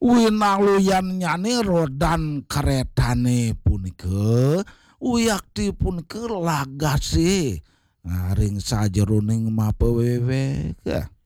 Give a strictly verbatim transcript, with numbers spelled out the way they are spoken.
Winaluyan nyane rodan karetane punika uyaktipun ke lagase ngaring sajeroning mapewewe.